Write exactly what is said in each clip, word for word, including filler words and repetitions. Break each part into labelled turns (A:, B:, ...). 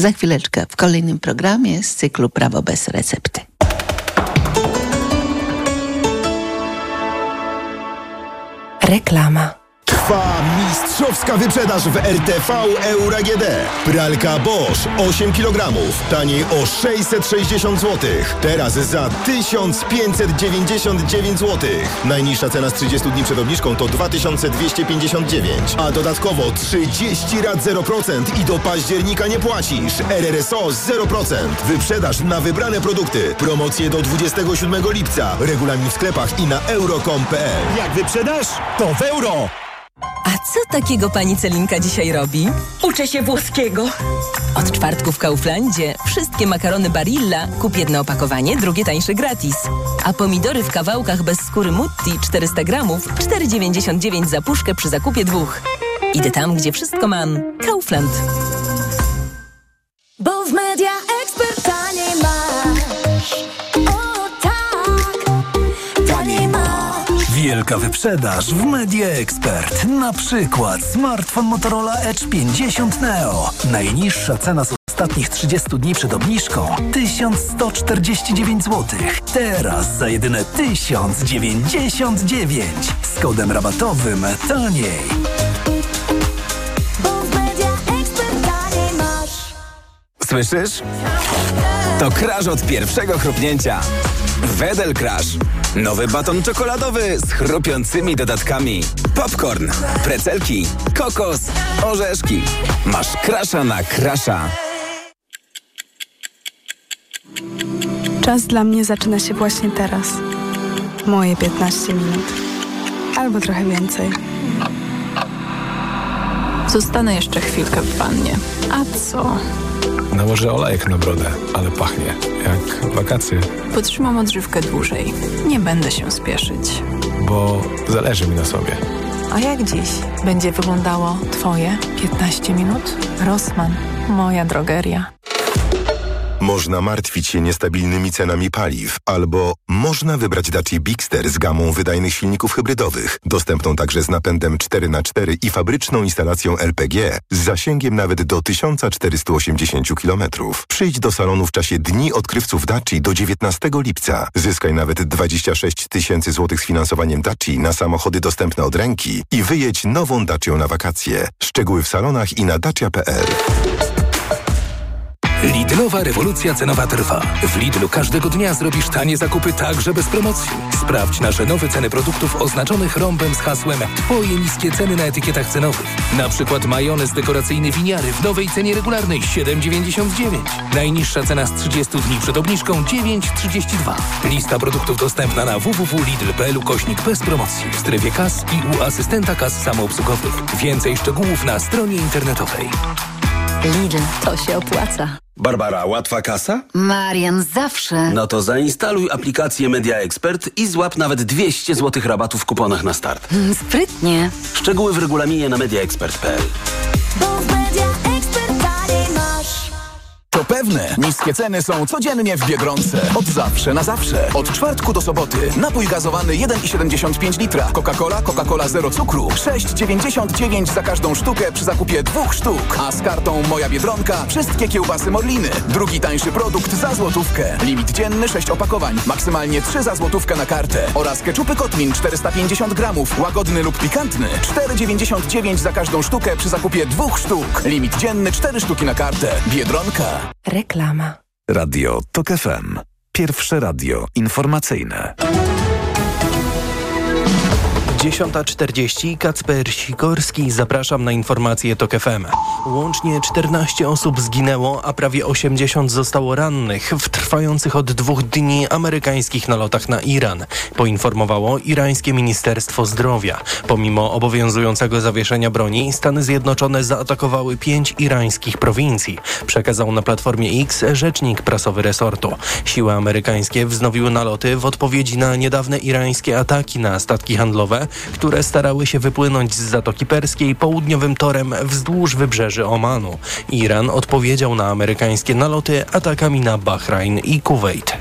A: Za chwileczkę w kolejnym programie z cyklu Prawo bez recepty.
B: Reklama.
C: Trwa mistrzowska wyprzedaż w R T V Euro A G D. Pralka Bosch osiem kilogramów, taniej o sześćset sześćdziesiąt złotych. Teraz za tysiąc pięćset dziewięćdziesiąt dziewięć złotych. Najniższa cena z trzydziestu dni przed obniżką to dwa tysiące dwieście pięćdziesiąt dziewięć, a dodatkowo trzydzieści rat zero procent i do października nie płacisz. R R S O zero procent. Wyprzedaż na wybrane produkty. Promocje do dwudziestego siódmego lipca. Regulamin w sklepach i na euro kropka com kropka p l.
D: Jak wyprzedasz, to w euro!
B: A co takiego pani Celinka dzisiaj robi?
E: Uczę się włoskiego.
B: Od czwartku w Kauflandzie wszystkie makarony Barilla kup jedno opakowanie, drugie tańsze gratis. A pomidory w kawałkach bez skóry Mutti czterysta gramów, cztery dziewięćdziesiąt dziewięć za puszkę przy zakupie dwóch. Idę tam, gdzie wszystko mam. Kaufland.
F: Bo w Media Expert taniej masz. O tak, taniej masz.
G: Wielka wyprzedaż w Media Expert. Na przykład smartfon Motorola Edge pięćdziesiąt Neo. Najniższa cena z ostatnich trzydziestu dni przed obniżką tysiąc sto czterdzieści dziewięć złotych. Teraz za jedyne tysiąc dziewięćdziesiąt dziewięć. Z kodem rabatowym taniej.
F: Bo w Media Expert taniej masz.
D: Słyszysz? To crash od pierwszego chrupnięcia. Wedel Crash. Nowy baton czekoladowy z chrupiącymi dodatkami. Popcorn, precelki, kokos, orzeszki. Masz crasha na crasha.
H: Czas dla mnie zaczyna się właśnie teraz. Moje piętnaście minut. Albo trochę więcej.
I: Zostanę jeszcze chwilkę w wannie. A co?
J: Nałożę olejek na brodę, ale pachnie jak wakacje.
I: Potrzymam odżywkę dłużej. Nie będę się spieszyć.
J: Bo zależy mi na sobie.
I: A jak dziś będzie wyglądało Twoje piętnaście minut? Rossmann, moja drogeria.
C: Można martwić się niestabilnymi cenami paliw, albo można wybrać Dacia Bigster z gamą wydajnych silników hybrydowych, dostępną także z napędem cztery na cztery i fabryczną instalacją L P G z zasięgiem nawet do tysiąc czterysta osiemdziesiąt kilometrów. Przyjdź do salonu w czasie Dni Odkrywców Dacia do dziewiętnastego lipca. Zyskaj nawet dwadzieścia sześć tysięcy złotych z finansowaniem Dacia na samochody dostępne od ręki i wyjedź nową Dacią na wakacje. Szczegóły w salonach i na dacia kropka p l.
G: Lidlowa rewolucja cenowa trwa. W Lidlu każdego dnia zrobisz tanie zakupy także bez promocji. Sprawdź nasze nowe ceny produktów oznaczonych rąbem z hasłem Twoje niskie ceny na etykietach cenowych. Na przykład majonez dekoracyjny Winiary w nowej cenie regularnej siedem dziewięćdziesiąt dziewięć. Najniższa cena z trzydziestu dni przed obniżką dziewięć trzydzieści dwa. Lista produktów dostępna na w w w kropka lidl kropka p l ukośnik bez promocji w strefie kas i u asystenta kas samoobsługowych. Więcej szczegółów na stronie internetowej.
K: Lidl, to się opłaca.
L: Barbara, łatwa kasa?
K: Marian, zawsze.
L: No to zainstaluj aplikację Media Expert i złap nawet dwieście złotych rabatu w kuponach na start.
K: Hmm, sprytnie.
L: Szczegóły w regulaminie na media expert kropka p l.
F: Bo w Media Expert taniej masz.
D: To pewne, niskie ceny są codziennie w Biedronce. Od zawsze na zawsze. Od czwartku do soboty. Napój gazowany jeden i siedemdziesiąt pięć litra. Coca-Cola, Coca-Cola zero cukru. sześć dziewięćdziesiąt dziewięć za każdą sztukę przy zakupie dwóch sztuk. A z kartą Moja Biedronka wszystkie kiełbasy Morliny. Drugi tańszy produkt za złotówkę. Limit dzienny sześć opakowań. Maksymalnie trzy za złotówkę na kartę. Oraz keczupy Kotlin czterysta pięćdziesiąt gramów. Łagodny lub pikantny. cztery dziewięćdziesiąt dziewięć za każdą sztukę przy zakupie dwóch sztuk. Limit dzienny cztery sztuki na kartę. Biedronka.
B: Reklama.
M: Radio Tok F M. Pierwsze radio informacyjne.
N: dziesiąta czterdzieści. Kacper Sikorski. Zapraszam na informacje Tok F M. Łącznie czternaście osób zginęło, a prawie osiemdziesiąt zostało rannych w trwających od dwóch dni amerykańskich nalotach na Iran, poinformowało irańskie Ministerstwo Zdrowia. Pomimo obowiązującego zawieszenia broni, Stany Zjednoczone zaatakowały pięć irańskich prowincji, przekazał na Platformie X rzecznik prasowy resortu. Siły amerykańskie wznowiły naloty w odpowiedzi na niedawne irańskie ataki na statki handlowe, które starały się wypłynąć z Zatoki Perskiej południowym torem wzdłuż wybrzeży Omanu. Iran odpowiedział na amerykańskie naloty atakami na Bahrajn i Kuwejt.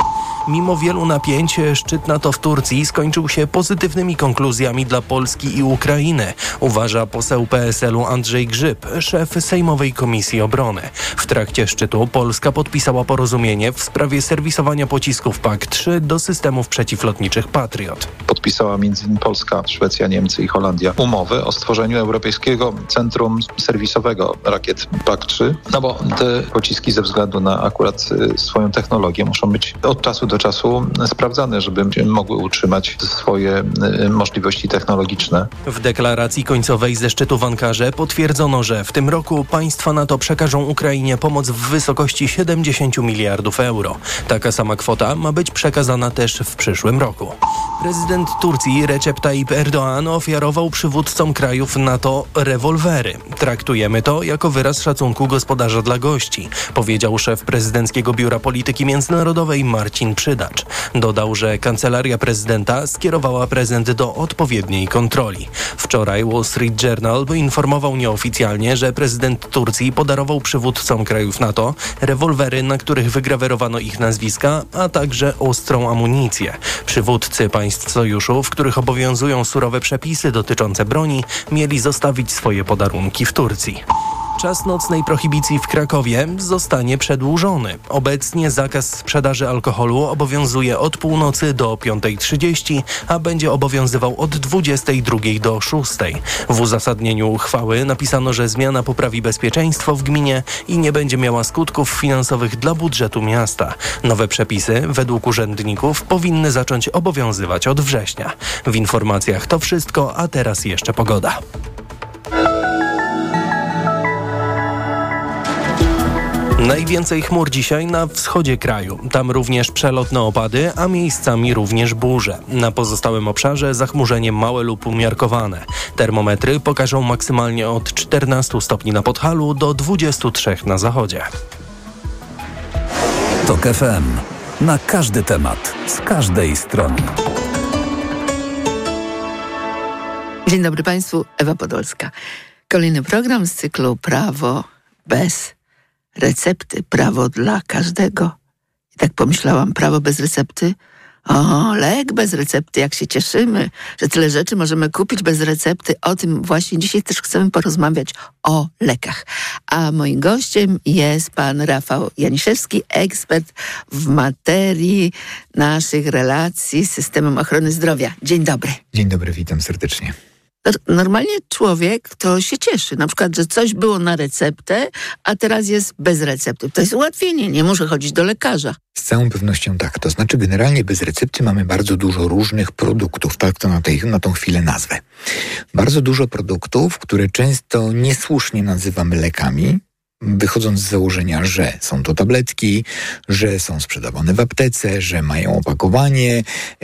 N: Mimo wielu napięć szczyt NATO w Turcji skończył się pozytywnymi konkluzjami dla Polski i Ukrainy, uważa poseł P S L u Andrzej Grzyb, szef Sejmowej Komisji Obrony. W trakcie szczytu Polska podpisała porozumienie w sprawie serwisowania pocisków P A K trzy do systemów przeciwlotniczych Patriot.
E: Podpisała między innymi Polska, Szwecja, Niemcy i Holandia umowę o stworzeniu Europejskiego Centrum Serwisowego rakiet P A K trzy, no bo te pociski ze względu na akurat swoją technologię muszą być od czasu do czasu sprawdzane, żeby mogły utrzymać swoje możliwości technologiczne.
N: W deklaracji końcowej ze szczytu w Ankarze potwierdzono, że w tym roku państwa NATO przekażą Ukrainie pomoc w wysokości siedemdziesiąt miliardów euro. Taka sama kwota ma być przekazana też w przyszłym roku. Prezydent Turcji Recep Tayyip Erdoğan ofiarował przywódcom krajów NATO rewolwery. Traktujemy to jako wyraz szacunku gospodarza dla gości, powiedział szef prezydenckiego Biura Polityki Międzynarodowej Marcin Przydacz. Dodał, że kancelaria prezydenta skierowała prezent do odpowiedniej kontroli. Wczoraj Wall Street Journal informował nieoficjalnie, że prezydent Turcji podarował przywódcom krajów NATO rewolwery, na których wygrawerowano ich nazwiska, a także ostrą amunicję. Przywódcy państw sojuszu, w których obowiązują surowe przepisy dotyczące broni, mieli zostawić swoje podarunki w Turcji. Czas nocnej prohibicji w Krakowie zostanie przedłużony. Obecnie zakaz sprzedaży alkoholu obowiązuje od północy do piątej trzydzieści, a będzie obowiązywał od dwudziestej drugiej do szóstej. W uzasadnieniu uchwały napisano, że zmiana poprawi bezpieczeństwo w gminie i nie będzie miała skutków finansowych dla budżetu miasta. Nowe przepisy, według urzędników, powinny zacząć obowiązywać od września. W informacjach to wszystko, a teraz jeszcze pogoda. Najwięcej chmur dzisiaj na wschodzie kraju. Tam również przelotne opady, a miejscami również burze. Na pozostałym obszarze zachmurzenie małe lub umiarkowane. Termometry pokażą maksymalnie od czternastu stopni na Podhalu do dwudziestu trzech na zachodzie.
M: TOK F M. Na każdy temat, z każdej strony.
A: Dzień dobry Państwu, Ewa Podolska. Kolejny program z cyklu Prawo bez recepty, prawo dla każdego. I tak pomyślałam, prawo bez recepty? O, lek bez recepty, jak się cieszymy, że tyle rzeczy możemy kupić bez recepty. O tym właśnie dzisiaj też chcemy porozmawiać, o lekach. A moim gościem jest pan Rafał Janiszewski, ekspert w materii naszych relacji z systemem ochrony zdrowia. Dzień dobry.
O: Dzień dobry, witam serdecznie.
A: Normalnie człowiek to się cieszy, na przykład, że coś było na receptę, a teraz jest bez recepty. To jest ułatwienie, nie muszę chodzić do lekarza.
O: Z całą pewnością tak. To znaczy generalnie bez recepty mamy bardzo dużo różnych produktów, tak to na, tej, na tą chwilę nazwę. Bardzo dużo produktów, które często niesłusznie nazywamy lekami, wychodząc z założenia, że są to tabletki, że są sprzedawane w aptece, że mają opakowanie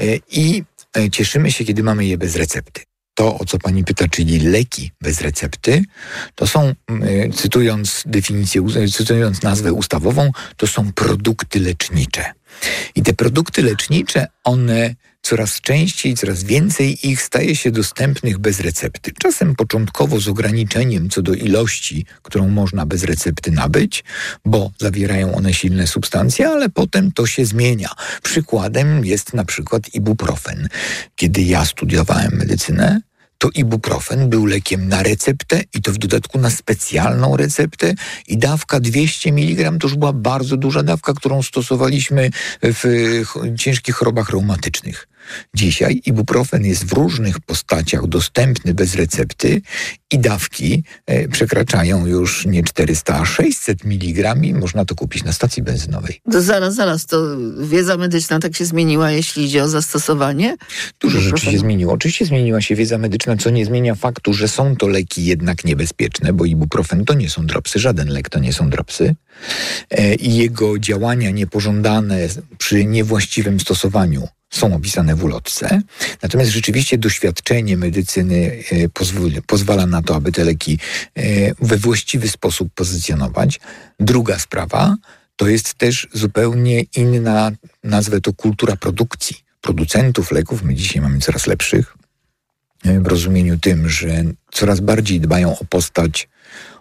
O: i cieszymy się, kiedy mamy je bez recepty. To, o co pani pyta, czyli leki bez recepty, to są, cytując definicję, cytując nazwę ustawową, to są produkty lecznicze. I te produkty lecznicze, one coraz częściej, coraz więcej ich staje się dostępnych bez recepty. Czasem początkowo z ograniczeniem co do ilości, którą można bez recepty nabyć, bo zawierają one silne substancje, ale potem to się zmienia. Przykładem jest na przykład ibuprofen. Kiedy ja studiowałem medycynę, to ibuprofen był lekiem na receptę i to w dodatku na specjalną receptę i dawka dwieście miligramów to już była bardzo duża dawka, którą stosowaliśmy w ciężkich chorobach reumatycznych. Dzisiaj ibuprofen jest w różnych postaciach dostępny bez recepty i dawki e, przekraczają już nie czterysta, a sześćset miligramów i można to kupić na stacji benzynowej.
A: To zaraz, zaraz, to wiedza medyczna tak się zmieniła, jeśli idzie o zastosowanie?
O: Dużo rzeczy się zmieniło. Oczywiście zmieniła się wiedza medyczna, co nie zmienia faktu, że są to leki jednak niebezpieczne, bo ibuprofen to nie są dropsy, żaden lek to nie są dropsy e, i jego działania niepożądane przy niewłaściwym stosowaniu są opisane w ulotce. Natomiast rzeczywiście doświadczenie medycyny e, pozwoli, pozwala na to, aby te leki e, we właściwy sposób pozycjonować. Druga sprawa to jest też zupełnie inna, nazwę to kultura produkcji. Producentów leków, my dzisiaj mamy coraz lepszych, e, w rozumieniu tym, że coraz bardziej dbają o postać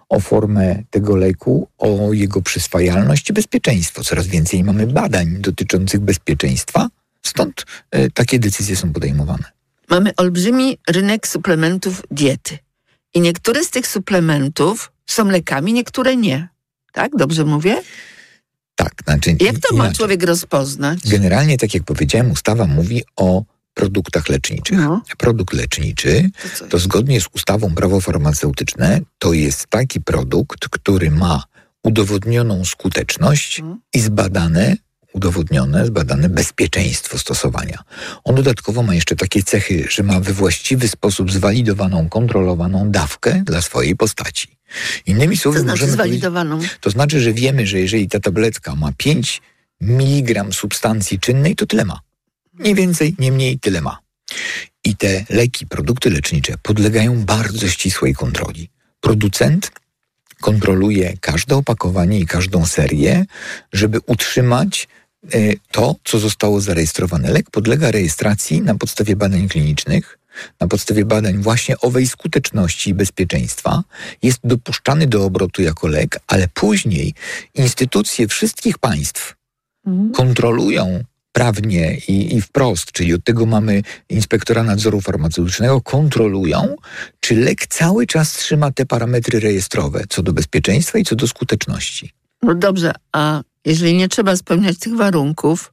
O: o formę tego leku, o jego przyswajalność i bezpieczeństwo. Coraz więcej mamy badań dotyczących bezpieczeństwa, stąd y, takie decyzje są podejmowane.
A: Mamy olbrzymi rynek suplementów diety. I niektóre z tych suplementów są lekami, niektóre nie. Tak? Dobrze mówię?
O: Tak. Znaczy,
A: Jak to ma
O: inaczej.
A: człowiek rozpoznać?
O: Generalnie, tak jak powiedziałem, ustawa mówi o produktach leczniczych. No. Produkt leczniczy to, to zgodnie z ustawą prawo farmaceutyczne to jest taki produkt, który ma udowodnioną skuteczność hmm. i zbadane, udowodnione, zbadane bezpieczeństwo stosowania. On dodatkowo ma jeszcze takie cechy, że ma we właściwy sposób zwalidowaną, kontrolowaną dawkę dla swojej postaci. Innymi słowy,
A: to znaczy
O: możemy
A: zwalidowaną?
O: powiedzieć, to znaczy, że wiemy, że jeżeli ta tabletka ma pięć miligram substancji czynnej, to tyle ma. Nie więcej, nie mniej, tyle ma. I te leki, produkty lecznicze podlegają bardzo ścisłej kontroli. Producent kontroluje każde opakowanie i każdą serię, żeby utrzymać y, to, co zostało zarejestrowane. Lek podlega rejestracji na podstawie badań klinicznych, na podstawie badań właśnie owej skuteczności i bezpieczeństwa. Jest dopuszczany do obrotu jako lek, ale później instytucje wszystkich państw mhm. kontrolują prawnie i, i wprost, czyli od tego mamy inspektora nadzoru farmaceutycznego, kontrolują, czy lek cały czas trzyma te parametry rejestrowe co do bezpieczeństwa i co do skuteczności.
A: No dobrze, a jeżeli nie trzeba spełniać tych warunków,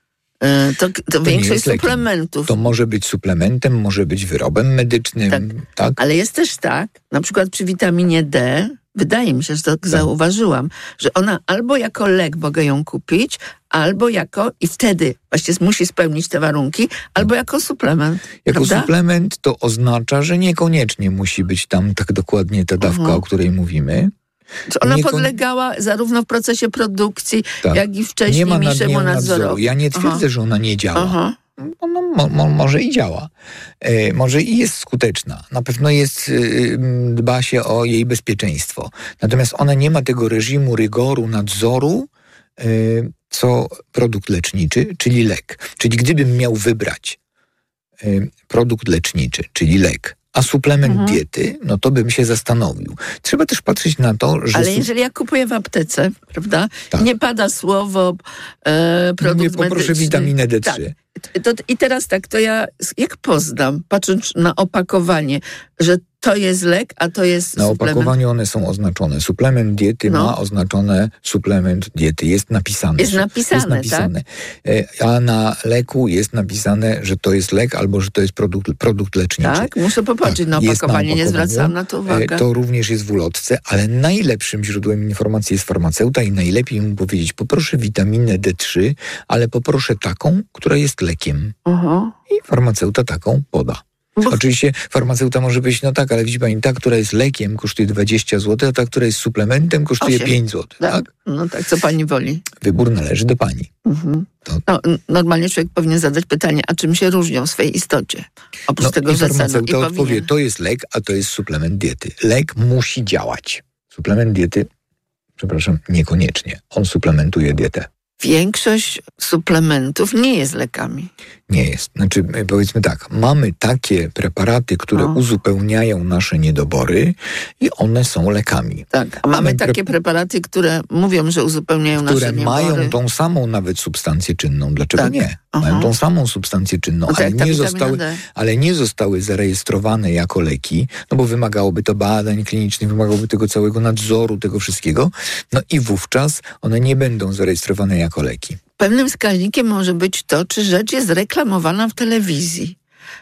A: to, to, to większość suplementów...
O: To może być suplementem, może być wyrobem medycznym.
A: Tak,
O: tak?
A: Ale jest też tak, na przykład przy witaminie D, wydaje mi się, że to tak zauważyłam, że ona albo jako lek mogę ją kupić, albo jako, i wtedy właśnie musi spełnić te warunki, albo jako suplement.
O: Jako
A: prawda?
O: suplement to oznacza, że niekoniecznie musi być tam tak dokładnie ta dawka, uh-huh. o której mówimy.
A: Czy ona
O: Niekon...
A: podlegała zarówno w procesie produkcji, tak. jak i wcześniej
O: nie ma nad
A: mniejszemu nadzorowi.
O: Ja nie twierdzę, Aha. że ona nie działa. Aha. Ona mo, mo, może i działa. E, może i jest skuteczna. Na pewno jest, y, dba się o jej bezpieczeństwo. Natomiast ona nie ma tego reżimu rygoru, nadzoru, y, co produkt leczniczy, czyli lek. Czyli gdybym miał wybrać y, produkt leczniczy, czyli lek, a suplement mhm. diety, no to bym się zastanowił. Trzeba też patrzeć na to, że...
A: Ale jeżeli ja kupuję w aptece, prawda, tak. nie pada słowo e, produkt
O: nie, poproszę
A: medyczny.
O: witaminę D trzy.
A: Tak. To, I teraz tak, to ja jak poznam, patrząc na opakowanie, że to jest lek, a to jest
O: Na
A: suplement?
O: opakowaniu one są oznaczone. Suplement diety no. ma oznaczone suplement diety. Jest napisane.
A: Jest napisane,
O: jest napisane. Tak? A na leku jest napisane, że to jest lek albo że to jest produkt, produkt leczniczy.
A: Tak? Muszę popatrzeć tak, na opakowanie, na nie zwracam na to uwagę.
O: To również jest w ulotce, ale najlepszym źródłem informacji jest farmaceuta i najlepiej mu powiedzieć, poproszę witaminę D trzy, ale poproszę taką, która jest lekiem. Uh-huh. I farmaceuta taką poda. Bo... Oczywiście farmaceuta może powiedzieć, no tak, ale widzi pani, ta, która jest lekiem, kosztuje dwadzieścia złotych, a ta, która jest suplementem, kosztuje osiem pięć złotych. Tak? tak?
A: No tak, co pani woli?
O: Wybór należy do pani. Mhm.
A: To... No, normalnie człowiek powinien zadać pytanie, a czym się różnią w swej istocie? Oprócz
O: no,
A: tego,
O: i
A: że
O: farmaceuta
A: cenu, i
O: odpowie,
A: powinien...
O: to jest lek, a to jest suplement diety. Lek musi działać. Suplement diety, przepraszam, niekoniecznie. On suplementuje dietę.
A: Większość suplementów nie jest lekami.
O: Nie jest. Znaczy, powiedzmy tak, mamy takie preparaty, które o. uzupełniają nasze niedobory i one są lekami.
A: Tak, a mamy, mamy takie pre... preparaty, które mówią, że uzupełniają
O: które
A: nasze niedobory.
O: Które mają tą samą nawet substancję czynną. Dlaczego tak. nie? Aha. Mają tą samą substancję czynną,
A: no tak,
O: ale, nie zostały, ale nie zostały zarejestrowane jako leki, no bo wymagałoby to badań klinicznych, wymagałoby tego całego nadzoru, tego wszystkiego. No i wówczas one nie będą zarejestrowane jako leki.
A: Pewnym wskaźnikiem może być to, czy rzecz jest reklamowana w telewizji,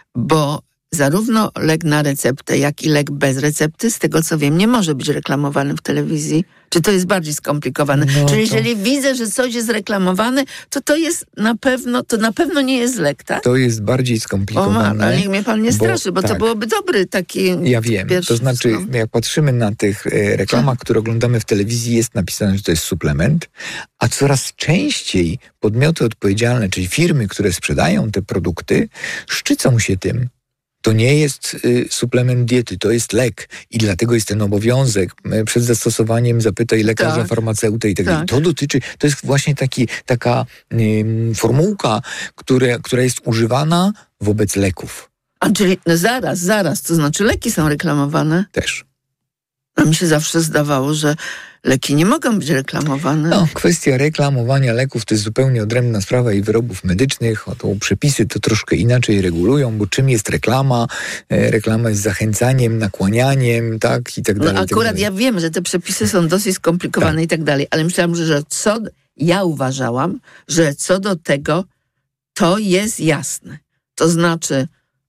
A: bo zarówno lek na receptę, jak i lek bez recepty, z tego co wiem, nie może być reklamowany w telewizji. Czy to jest bardziej skomplikowane? No Czyli to... jeżeli widzę, że coś jest reklamowane, to to jest na pewno, to na pewno nie jest lek, tak?
O: To jest bardziej skomplikowane.
A: O, ale niech mnie pan nie straszy, bo, bo tak. to byłoby dobry taki...
O: Ja wiem, to znaczy no. jak patrzymy na tych e, reklamach, które oglądamy w telewizji, jest napisane, że to jest suplement, a coraz częściej podmioty odpowiedzialne, czyli firmy, które sprzedają te produkty, szczycą się tym. To nie jest y, suplement diety, to jest lek i dlatego jest ten obowiązek y, przed zastosowaniem zapytaj lekarza, tak. farmaceutę i tak dalej. To dotyczy, to jest właśnie taki, taka y, formułka, które, która jest używana wobec leków.
A: A czyli no zaraz, zaraz, to znaczy leki są reklamowane?
O: Też.
A: A mi się zawsze zdawało, że leki nie mogą być reklamowane.
O: No, kwestia reklamowania leków to jest zupełnie odrębna sprawa i wyrobów medycznych. O, to przepisy to troszkę inaczej regulują, bo czym jest reklama? E, reklama jest zachęcaniem, nakłanianiem, tak, i tak dalej.
A: No akurat
O: tak dalej.
A: ja wiem, że te przepisy są dosyć skomplikowane tak. i tak dalej, ale myślałam, że co, ja uważałam, że co do tego to jest jasne. To znaczy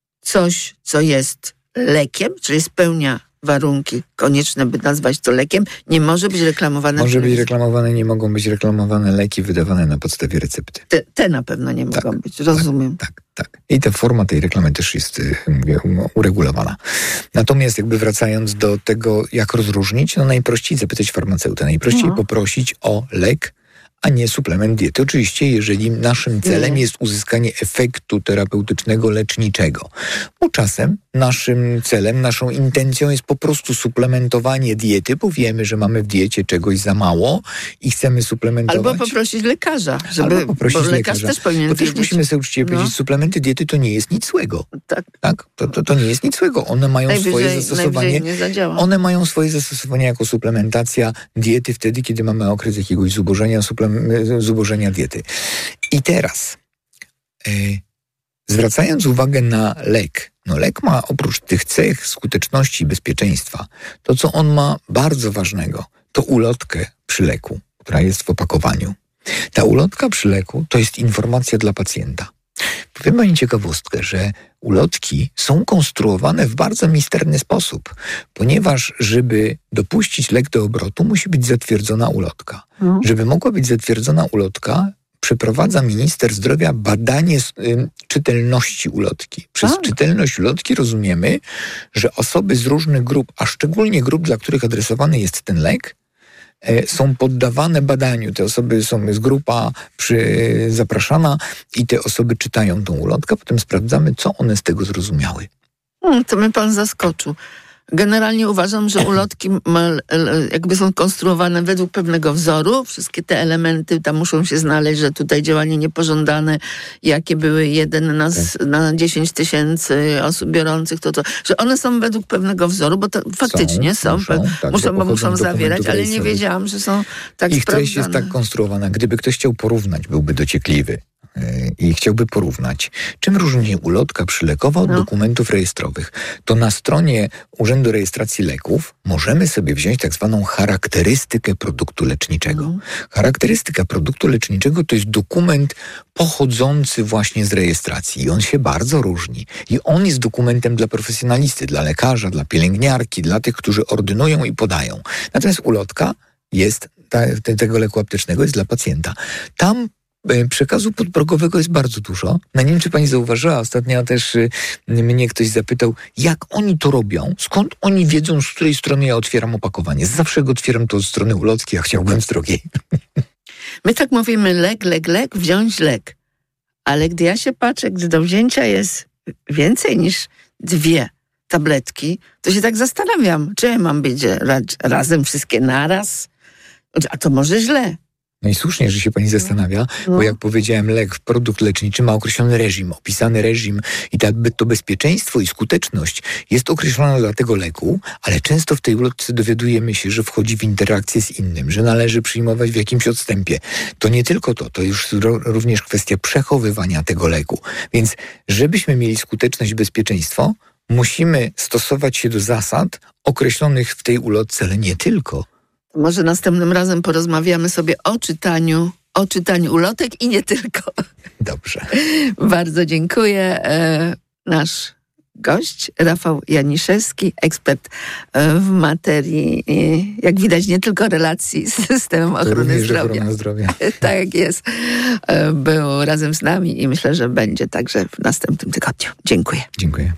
A: coś, co jest lekiem, czyli spełnia warunki konieczne, by nazwać to lekiem, nie może być reklamowane.
O: Może być reklamowane, nie mogą być reklamowane leki wydawane na podstawie recepty.
A: Te, te na pewno nie
O: tak,
A: mogą być, rozumiem.
O: Tak, tak, tak. I ta forma tej reklamy też jest, mówię, uregulowana. Natomiast jakby wracając do tego, jak rozróżnić, no najprościej zapytać farmaceutę, najprościej no. poprosić o lek, a nie suplement diety. Oczywiście, jeżeli naszym celem jest uzyskanie efektu terapeutycznego, leczniczego. Bo czasem naszym celem, naszą intencją jest po prostu suplementowanie diety, bo wiemy, że mamy w diecie czegoś za mało i chcemy suplementować.
A: Albo poprosić lekarza, żeby,
O: Albo poprosić
A: bo lekarz
O: lekarza.
A: też powinien
O: Bo też
A: wiedzieć.
O: musimy sobie uczciwie
A: no.
O: powiedzieć, suplementy diety to nie jest nic złego.
A: Tak.
O: tak? To, to, to nie jest nic złego. One mają
A: najwyżej,
O: swoje zastosowanie.
A: Nie zadziała.
O: One mają swoje zastosowanie jako suplementacja diety wtedy, kiedy mamy okres jakiegoś zubożenia, suplement zubożenia diety. I teraz, yy, zwracając uwagę na lek, no lek ma oprócz tych cech skuteczności i bezpieczeństwa, to co on ma bardzo ważnego, to ulotkę przy leku, która jest w opakowaniu. Ta ulotka przy leku to jest informacja dla pacjenta. Powiem pani ciekawostkę, że ulotki są konstruowane w bardzo misterny sposób, ponieważ żeby dopuścić lek do obrotu, musi być zatwierdzona ulotka. No. Żeby mogła być zatwierdzona ulotka, przeprowadza minister zdrowia badanie y, czytelności ulotki. Przez tak. czytelność ulotki rozumiemy, że osoby z różnych grup, a szczególnie grup, dla których adresowany jest ten lek, są poddawane badaniu. Te osoby są, jest grupa przy, zapraszana i te osoby czytają tą ulotkę, potem sprawdzamy, co one z tego zrozumiały.
A: Hmm, to mnie pan zaskoczył. Generalnie uważam, że ulotki ma, jakby są konstruowane według pewnego wzoru. Wszystkie te elementy tam muszą się znaleźć, że tutaj działanie niepożądane, jakie były jeden na, tak. na dziesięć tysięcy osób biorących, to, to że one są według pewnego wzoru, bo to faktycznie są, są muszą, tak, muszą bo muszą zawierać, ale nie wiedziałam, że są tak
O: ich
A: sprawdzane.
O: Ich treść jest tak konstruowana. Gdyby ktoś chciał porównać, byłby dociekliwy i chciałby porównać, czym różni się ulotka przylekowa od no. dokumentów rejestrowych. To na stronie Urzędu Rejestracji Leków możemy sobie wziąć tak zwaną charakterystykę produktu leczniczego. No. Charakterystyka produktu leczniczego to jest dokument pochodzący właśnie z rejestracji i on się bardzo różni. I on jest dokumentem dla profesjonalisty, dla lekarza, dla pielęgniarki, dla tych, którzy ordynują i podają. Natomiast ulotka jest, ta, te, tego leku aptecznego jest dla pacjenta. Tam przekazu podprogowego jest bardzo dużo. No nie wiem, czy pani zauważyła, ostatnio też y, mnie ktoś zapytał, jak oni to robią, skąd oni wiedzą, z której strony ja otwieram opakowanie. Zawsze go otwieram to od strony ulotki, a chciałbym z drugiej.
A: My tak mówimy lek, lek, lek, wziąć lek. Ale gdy ja się patrzę, gdy do wzięcia jest więcej niż dwie tabletki, to się tak zastanawiam, czy ja mam być razem wszystkie naraz? A to może źle.
O: No i słusznie, że się pani zastanawia, no. bo jak powiedziałem, lek, produkt leczniczy ma określony reżim, opisany reżim i tak to bezpieczeństwo i skuteczność jest określona dla tego leku, ale często w tej ulotce dowiadujemy się, że wchodzi w interakcję z innym, że należy przyjmować w jakimś odstępie. To nie tylko to, to już również kwestia przechowywania tego leku. Więc żebyśmy mieli skuteczność i bezpieczeństwo, musimy stosować się do zasad określonych w tej ulotce, ale nie tylko.
A: Może następnym razem porozmawiamy sobie o czytaniu, o czytaniu ulotek i nie tylko.
O: Dobrze.
A: Bardzo dziękuję. E, nasz gość, Rafał Janiszewski, ekspert w materii, jak widać, nie tylko relacji z systemem ochrony zdrowia.
O: Ochrona zdrowia.
A: Tak jest. E, był razem z nami i myślę, że będzie także w następnym tygodniu. Dziękuję.
O: Dziękuję.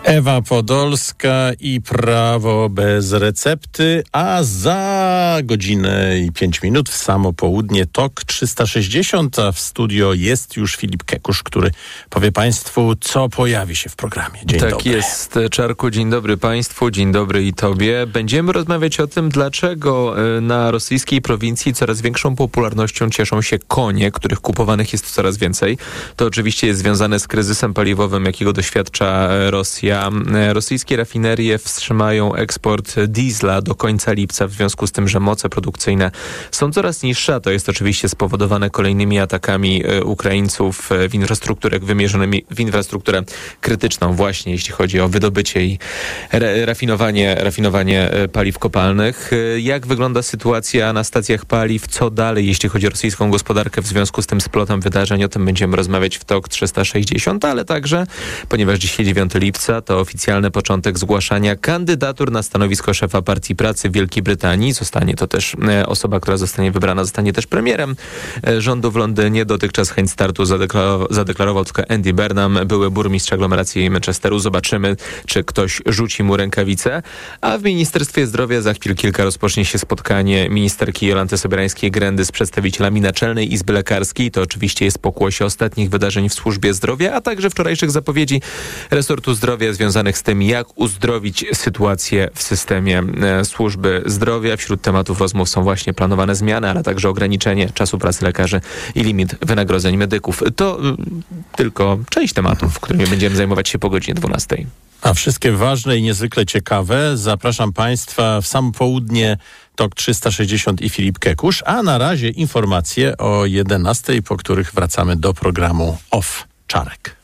P: Ewa Podolska i Prawo bez recepty, a za godzinę i pięć minut w samo południe T O K trzysta sześćdziesiąt, a w studio jest już Filip Kekusz, który powie Państwu, co pojawi się w programie. Dzień
Q: tak
P: dobry.
Q: Tak jest, Czarku, dzień dobry Państwu, dzień dobry i Tobie. Będziemy rozmawiać o tym, dlaczego na rosyjskiej prowincji coraz większą popularnością cieszą się konie, których kupowanych jest coraz więcej. To oczywiście jest związane z kryzysem paliwowym, jakiego doświadcza Rosja. Rosyjskie rafinerie wstrzymają eksport diesla do końca lipca w związku z tym, że moce produkcyjne są coraz niższe, a to jest oczywiście spowodowane kolejnymi atakami Ukraińców w infrastrukturę wymierzonymi w infrastrukturę krytyczną właśnie, jeśli chodzi o wydobycie i rafinowanie, rafinowanie paliw kopalnych. Jak wygląda sytuacja na stacjach paliw? Co dalej, jeśli chodzi o rosyjską gospodarkę w związku z tym splotem wydarzeń? O tym będziemy rozmawiać w T O K trzysta sześćdziesiąt, ale także, ponieważ dzisiaj dziewiątego lipca, to oficjalny początek zgłaszania kandydatur na stanowisko szefa Partii Pracy w Wielkiej Brytanii. Zostanie to też osoba, która zostanie wybrana, zostanie też premierem rządu w Londynie. Dotychczas chęć startu zadeklarował, zadeklarował tylko Andy Burnham, były burmistrz aglomeracji Manchesteru. Zobaczymy, czy ktoś rzuci mu rękawicę. A w Ministerstwie Zdrowia za chwil kilka rozpocznie się spotkanie ministerki Jolanty Sobierańskiej-Grendy z przedstawicielami Naczelnej Izby Lekarskiej. To oczywiście jest pokłosie ostatnich wydarzeń w służbie zdrowia, a także wczorajszych zapowiedzi resortu zdrowia związanych z tym, jak uzdrowić sytuację w systemie e, służby zdrowia. Wśród tematów rozmów są właśnie planowane zmiany, ale także ograniczenie czasu pracy lekarzy i limit wynagrodzeń medyków. To y, tylko część tematów, którymi będziemy zajmować się po godzinie dwunastej.
P: A wszystkie ważne i niezwykle ciekawe zapraszam Państwa w samo południe T O K trzysta sześćdziesiąt i Filip Kekusz, a na razie informacje o jedenastej, po których wracamy do programu Off Czarek.